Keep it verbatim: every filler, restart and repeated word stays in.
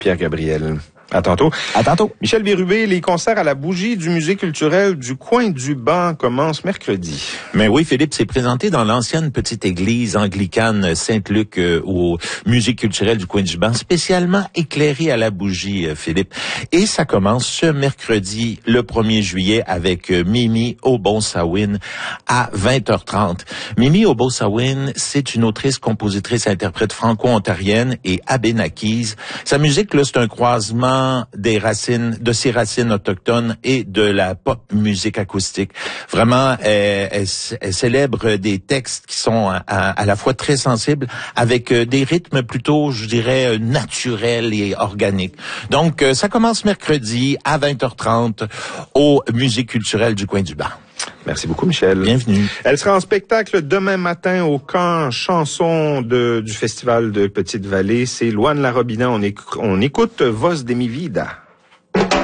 Pierre Gabriel. À tantôt. À tantôt. Michel Bérubé, les concerts à la bougie du musée culturel du Coin du Banc commencent mercredi. Mais oui, Philippe, c'est présenté dans l'ancienne petite église anglicane Saint-Luc euh, au musée culturel du Coin du Banc, spécialement éclairé à la bougie, euh, Philippe. Et ça commence ce mercredi, le premier juillet, avec euh, Mimi Obonsawin à vingt heures trente. Mimi Obonsawin, c'est une autrice, compositrice, interprète franco-ontarienne et abénaquise. Sa musique, là, c'est un croisement des racines, de ses racines autochtones et de la pop musique acoustique. Vraiment, elle, elle, elle célèbre des textes qui sont à, à la fois très sensibles, avec des rythmes plutôt, je dirais, naturels et organiques. Donc, ça commence mercredi à vingt heures trente au Musée culturel du Coin du Banc. Merci beaucoup, Michel. Bienvenue. Elle sera en spectacle demain matin au camp chanson de, du Festival de Petite-Vallée. C'est Louane Larobina. On, éc- on écoute Voz de mi vida.